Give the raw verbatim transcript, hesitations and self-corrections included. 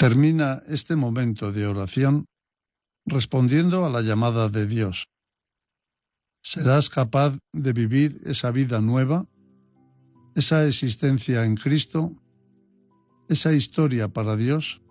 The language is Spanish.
Termina este momento de oración respondiendo a la llamada de Dios. ¿Serás capaz de vivir esa vida nueva, esa existencia en Cristo, esa historia para Dios?